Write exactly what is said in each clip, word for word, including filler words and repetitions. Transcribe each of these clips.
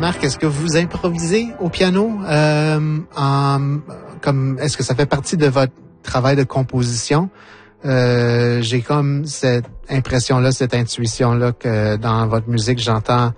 Marc, est-ce que vous improvisez au piano? Euh, en, comme, est-ce que ça fait partie de votre travail de composition? Euh, j'ai comme cette impression-là, cette intuition-là que dans votre musique, j'entends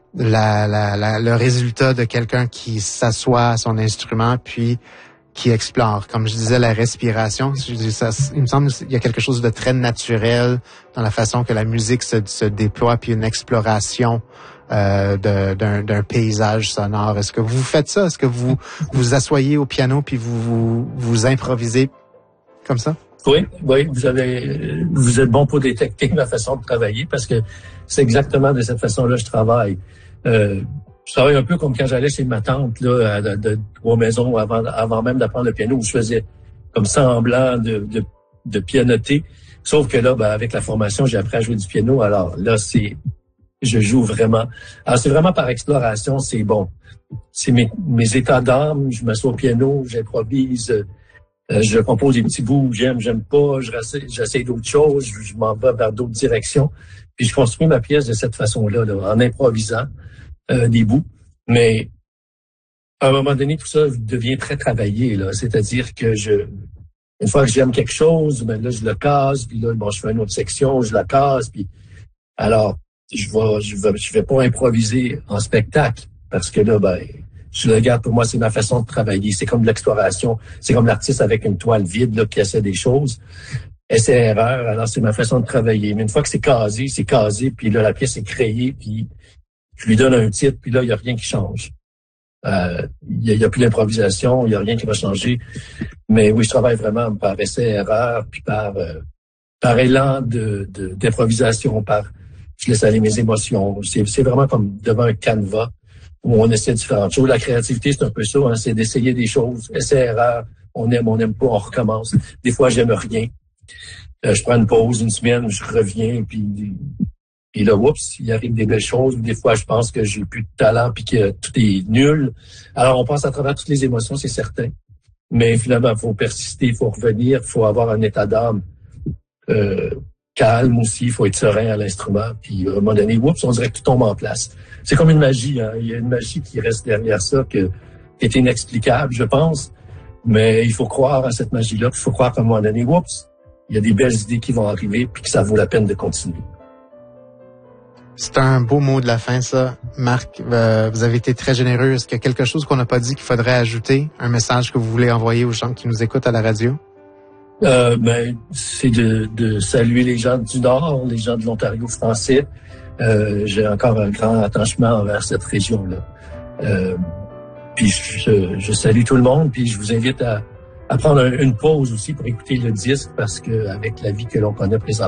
la, la, la, le résultat de quelqu'un qui s'assoit à son instrument puis qui explore. Comme je disais, la respiration, je dis ça, il me semble qu'il y a quelque chose de très naturel dans la façon que la musique se, se déploie, puis une exploration euh, de, d'un, d'un paysage sonore. Est-ce que vous faites ça? Est-ce que vous vous asseyez au piano puis vous vous, vous improvisez comme ça? Oui, oui, vous avez, vous êtes bon pour détecter ma façon de travailler parce que c'est exactement de cette façon-là que je travaille. Euh, Je travaille un peu comme quand j'allais chez ma tante là, de, de trois maisons avant, avant même d'apprendre le piano, où je faisais comme semblant de, de, de pianoter. Sauf que là, ben, avec la formation, j'ai appris à jouer du piano. Alors là, c'est, je joue vraiment. Alors c'est vraiment par exploration, c'est bon. C'est mes, mes états d'âme. Je m'assois au piano, j'improvise, euh, je compose des petits bouts, j'aime, j'aime pas, je j'essaie, j'essaie d'autres choses, je, je m'en vais vers d'autres directions. Puis je construis ma pièce de cette façon-là, là, en improvisant. Euh, des bouts, mais à un moment donné, tout ça devient très travaillé, là. C'est-à-dire que je, une fois que j'aime quelque chose, ben là, je le casse, puis là, bon, je fais une autre section, je la casse, puis alors, je vais, je vais, je vais pas improviser en spectacle, parce que là, ben, je le garde pour moi, c'est ma façon de travailler. C'est comme de l'exploration, c'est comme l'artiste avec une toile vide, là, qui essaie des choses. Essai-erreur, alors c'est ma façon de travailler. Mais une fois que c'est casé, c'est casé, puis là, la pièce est créée, puis je lui donne un titre, puis là, il n'y a rien qui change. Euh, il n'y a, a plus d'improvisation, il n'y a rien qui va changer. Mais oui, je travaille vraiment par essai-erreur, puis par euh, par élan de, de d'improvisation, par je laisse aller mes émotions. C'est, c'est vraiment comme devant un canevas où on essaie différentes choses. La créativité, c'est un peu ça, hein, c'est d'essayer des choses. Essai-erreur, on aime, on n'aime pas, on recommence. Des fois, j'aime rien. Euh, je prends une pause, une semaine, je reviens, puis... Et là, oups, il arrive des belles choses. Des fois, je pense que j'ai plus de talent puis que tout est nul. Alors, on passe à travers toutes les émotions, c'est certain. Mais finalement, il faut persister, il faut revenir, il faut avoir un état d'âme euh, calme aussi. Il faut être serein à l'instrument. Puis, à un moment donné, oups, on dirait que tout tombe en place. C'est comme une magie. Hein? Il y a une magie qui reste derrière ça, que, qui est inexplicable, je pense. Mais il faut croire à cette magie-là. Puis il faut croire qu'à un moment donné, oups, il y a des belles idées qui vont arriver puis que ça vaut la peine de continuer. C'est un beau mot de la fin, ça. Marc, euh, vous avez été très généreux. Est-ce qu'il y a quelque chose qu'on n'a pas dit qu'il faudrait ajouter? Un message que vous voulez envoyer aux gens qui nous écoutent à la radio? Euh, ben, c'est de, de saluer les gens du Nord, les gens de l'Ontario français. Euh, j'ai encore un grand attachement envers cette région-là. Euh, puis je, je salue tout le monde, puis je vous invite à, à prendre une pause aussi pour écouter le disque, parce que avec la vie que l'on connaît présentement,